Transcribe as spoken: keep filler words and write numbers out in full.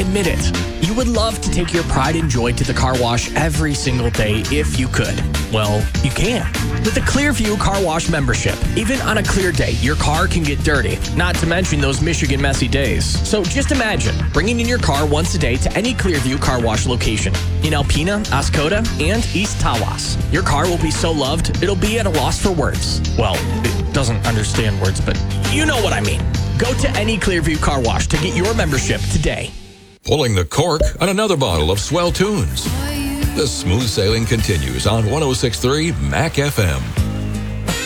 Admit it. You would love to take your pride and joy to the car wash every single day if you could. Well, you can. With a Clearview Car Wash membership, even on a clear day, your car can get dirty, not to mention those Michigan messy days. So just imagine bringing in your car once a day to any Clearview Car Wash location in Alpena, Oscoda, and East Tawas. Your car will be so loved, it'll be at a loss for words. Well, it doesn't understand words, but you know what I mean. Go to any Clearview Car Wash to get your membership today. Pulling the cork on another bottle of Swell Tunes. The smooth sailing continues on one oh six point three Mac F M.